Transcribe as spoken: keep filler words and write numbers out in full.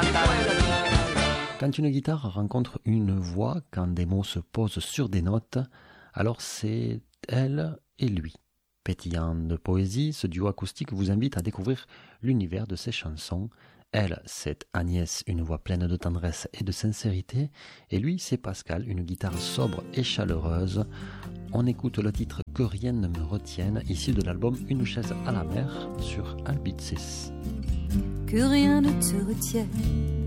Quand une guitare rencontre une voix, quand des mots se posent sur des notes, alors c'est elle et lui. Pétillant de poésie, ce duo acoustique vous invite à découvrir l'univers de ses chansons. Elle, c'est Agnès, une voix pleine de tendresse et de sincérité, et lui, c'est Pascal, une guitare sobre et chaleureuse. On écoute le titre « Que rien ne me retienne », issu de l'album « Une chaise à la mer » sur Albeat six. Que rien ne te retienne,